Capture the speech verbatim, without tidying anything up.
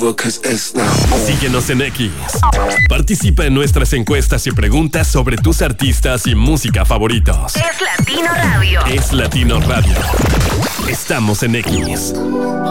over, cause it's not over. Síguenos en X. Participa en nuestras encuestas y preguntas sobre tus artistas y música favoritos. Es Latino Radio. Es Latino Radio. Estamos en X.